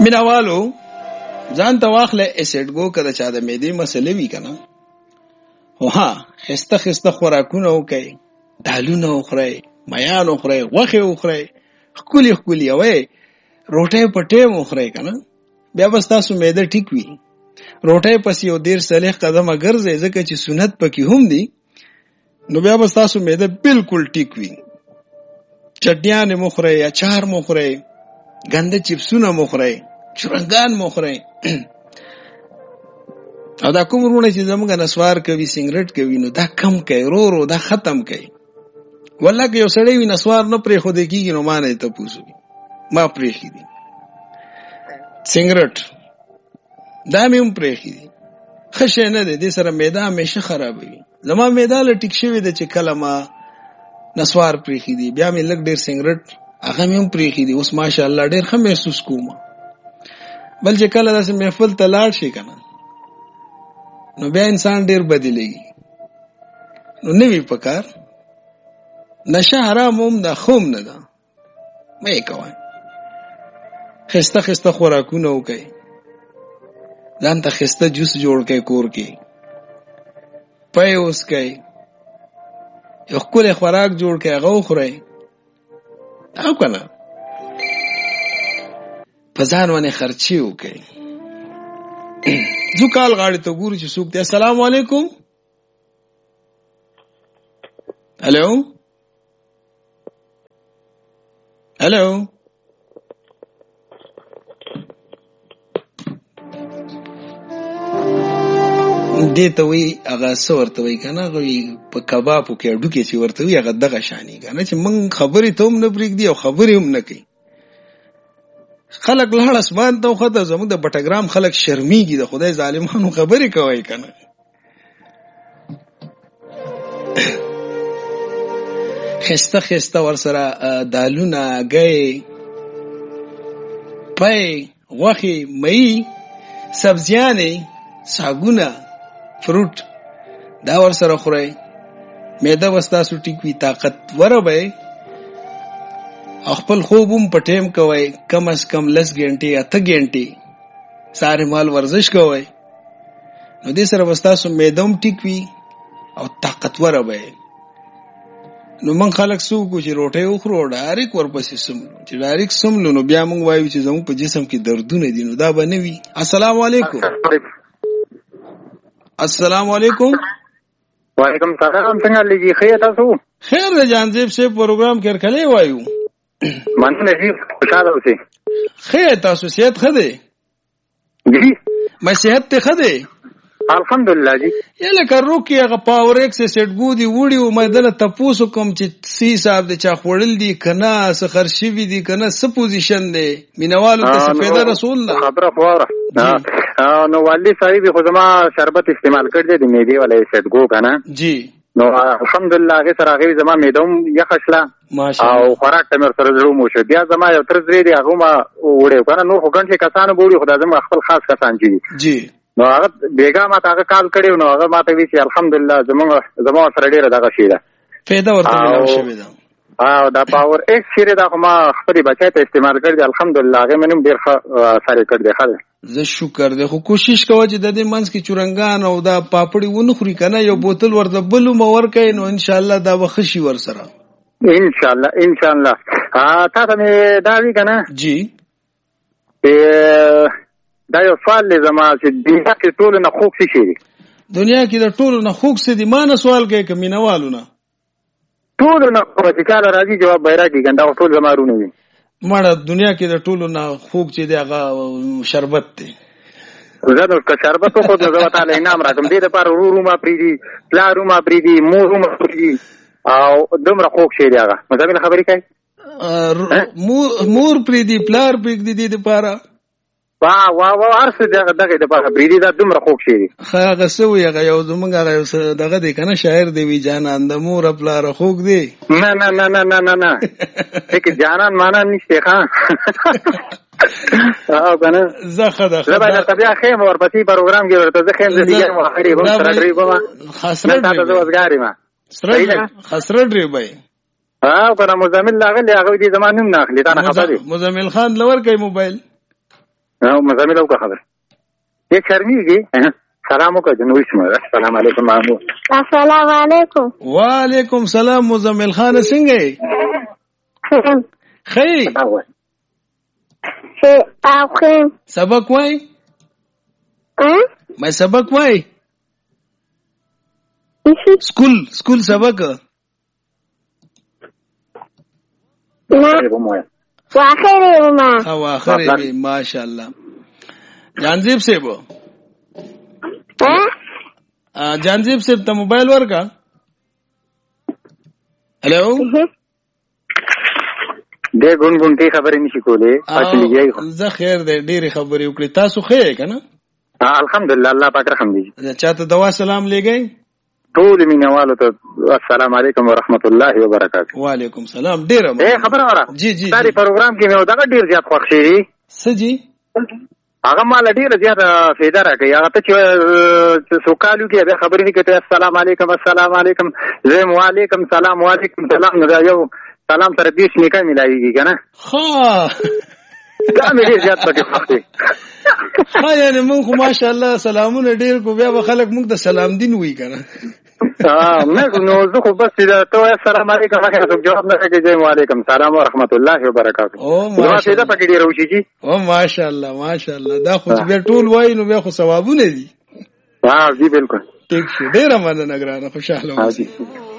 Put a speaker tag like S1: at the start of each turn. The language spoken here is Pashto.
S1: مینوالو ځان ته واخله اسید ګو کده چا د معدې مسلې وی کنه او ها خسته خسته خوراکونه وکي دالونه وخوري میان وخوري غوخه وخوري خولي خولي وای روټه پټه وخوري کنه بیا بس تاسو معده ټیک وي روټه پس یو ډیر صالح قدمه ګرځي ځکه چې سنت پکې هم دي نو بیا بس تاسو معده بالکل ټیک وي چټیان مخوري اچار مخوري ګنده چپسونه مخوري چرنګان مخوري او دا کوم ورونه چې زموږ نسوار کوي سیګریټ کوي نو دا کم کوي رو دا ختم کوي والله که یو سړی وي نسوار نه پرې خو دې کېږي نو ما نه ته پوسوي ما پرېښي دي سیګریټ دا مې هم پرېښي دي ښه شی نه دی دې سره معده همیشه خرابوي زما معده له ټیک شوې ده چې کله ما نسوار پرېښي دي بیا مې لږ ډېر سیګریټ هغه مې هم پرېښي دي اوس ماشاءالله ډېر ښه محسوس کوم بل چې کله داسې محفل ته لاړ شي که نه نو بیا انسان ډېر بدلېږي نو نه وي په کار نشه حرام هم ده خوم نه ده مه یې کوئ خسته خسته خوراکونه وکئ ځان ته خسته جوس جوړ کئ کور کې پی وڅکئ یو ښکلی خوراک جوړ کئ هغه وخورئ او که نه په ځان باندې خرچې وکئ زو کال غاړې ته ګورو چې څوک دی السلام علیکم هلو هلو دې ته وی هغه څه ورته وی که نه هغه په کبابو کې هډوکې چې ورته وي هغه دغه شانې که نه چې موږ خبرې ته هم نه پرېږدي او خبرې هم نه کوي خلق لاړ اسمان ته وخته زموږ د بټګرام خلق شرمیږي د خدای ظالمانو خبرې کوي که نه خسته خسته ورسره دالونه ګی پی غوښې مئی سبزیانې ساګونه فروټ دا ورسره خورئ معده به ستاسو ټیک وي طاقتوره به خپل خوب هم په ټیم کوئ کم از کم 10 غنټې 8 غنټې ساره مال ورزش کوئ نو دې سره به ستاسو معده هم ټیک وي او طاقتوره به نو من خلک څوک چې روټۍ وخورو ډایرک ورپسې سملو چې ډایرک سملو نو بیا موږ وایو چې زموږ په جسم کې دردونه دي نو دا به نه وي السلام علیکم السلام علیکم
S2: وعلیکم السلام څنګه لګي خیر تاسو
S1: خیر د جانزیب سے پروګرام کې کله وایو
S2: مننه جی خوشاله اوسئ
S1: خیر تاسو صحت ښه دی
S2: جی
S1: ما صحت ته ښه دی
S2: الحمدلله جی
S1: یله کرو کې هغه پاور ایکس سیټ ګو دی وړي او مې دله تاسو کوم چې سی صاحب د چا خړل دي کنه سخر شي وی دي کنه س پوزیشن دی مینوالو ته سفیدا رسول الله
S2: خبره خوره نو والي صاحب خو زما شربت استعمال کړی دی میدی ولې سیټ ګو کنه
S1: جی
S2: نو الحمدلله هغه سره هغه زما میدوم یخښلا
S1: ماشاءالله
S2: او خوراک تمر سره زړه مو شو بیا زما یو تر زری دی هغه ما وړو کنه نو خو ګڼ کسانو بوړي خدای زما خپل خاص کسان جی نو هغه بیګا ما ته هغه کال کړیو نو هغه ما ته وی چې الحمدلله زما سره ډیره دغه شي ده
S1: پیدا ورته ملو شوی ده
S2: او دا پاور ایکس شیره دا ما خپل بچای ته استعمال کړی الحمدلله هغه منم ډیر سره کړ دی خاله
S1: زه شکر دې خو کوشش کوه چې د دې منځ کې چورنګان او دا پاپړی ونه خوري کنه یو بوتل ورته بلو مور کوي نو ان شاء الله دا وخشي ور سره
S2: ان شاء الله تا ته دا وی کنه
S1: جی
S2: دا یو سوال لزما چې دنیا کې ټول نه خوښ شي
S1: دنیا کې د ټول نه خوښ دي ما نه سوال کوي کمینوالو نه
S2: ټول نه خوښ کار راځي جواب بیره کې ګندا ټول زمارونه دي
S1: مړه دنیا کې د ټولو نه خوږ چې دی هغه شربت دی
S2: زه نو که شربت خو د زړه تعالی انعام راکم دې د پاره ورو ما پریدي پلارو ما پریدي مور ما پریدي او دومره خوږ شي دی هغه مزمن خبرې کوي
S1: مور پریدي پلار پریدي دې د پاره
S2: وا ارسه دغه د پاره پریدي دا دومره خوږ شي دی
S1: هغه سوې هغه یو زمونږ هغه دغه دی کنه شاعر دی وی جانان د مور پلار خوږ دی
S2: نه یک جانان معنا نشته ښا او کنه
S1: زه خدا
S2: زبر طبيعه خیم ورپسې پروګرام کې ورته زه خیم دې یو اخري هم سره دی بابا
S1: خسرت دی
S2: وزګاری ما
S1: خسرت دی بای
S2: او کنه مزمل لاغلی هغه دې زمانم نه اخلي تا نه خبرې
S1: مزمل خان لور کوي موبایل
S2: مزامل او خبر یې شرمېږي سلام وکړه جنوي سم السلام علیکم مامو
S3: السلام علیکم
S1: وعلیکم سلام مزمل خان څنګه یې خی سبق وای مې سبق وای سکول سبق واخره ماشاءالله جانزیب صاحب جانزیب صاحب ته موبایل ورکا هلو
S2: دې ګونګونټي خبرې نشي کولې اصلي یې
S1: زه خیر دې ډېری خبرې وکړې تاسو خیر کنه
S2: الحمدلله الله پاک رحم دې
S1: چاته دوا سلام لګي
S2: ټول مینوالو ته السلام علیکم ورحمت الله وبرکاته
S1: وعلیکم سلام ډېر
S2: خبره وره
S1: جی جی
S2: ساری پروګرام کې مې دا ډېر زیات خوښ شي
S1: سجی
S2: هغه مال ډېر زیات فایده راکړي هغه ته چې سوکالو کې به خبرې نه کوي السلام علیکم السلام علیکم زم وعلیکم سلام وعلیکم سلام نو یو سلام تر دې شنیکا ملایږي کنه
S1: ها
S2: دا مې زیات پکې خوښ دي
S1: ها یعنی موږ ماشاءالله سلامونه ډېر کو بیا به خلک موږ د سلام دین وی کنه
S2: نه نو زه خو بس ته السلام علیکم هغه جواب نه کوي وعلیکم سلام ورحمت الله وبرکاته
S1: او ماشاءالله
S2: پکې ډېر وشي جی
S1: او ماشاءالله ماشاءالله دا خو بیا ټول وای نو بیا خو ثوابونه دي
S2: جی بالکل
S1: ټیک شه ډېر مننه ګرانه خوشاله اوسئ